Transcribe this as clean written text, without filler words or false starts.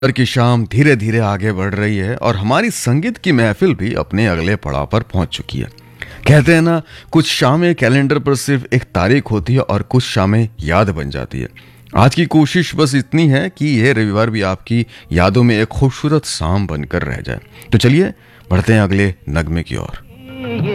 पर की शाम धीरे धीरे आगे बढ़ रही है और हमारी संगीत की महफिल भी अपने अगले पड़ाव पर पहुंच चुकी है। कहते हैं ना, कुछ शामें कैलेंडर पर सिर्फ एक तारीख होती है और कुछ शामें याद बन जाती है। आज की कोशिश बस इतनी है कि यह रविवार भी आपकी यादों में एक खूबसूरत शाम बनकर रह जाए। तो चलिए बढ़ते हैं अगले नगमे की ओर।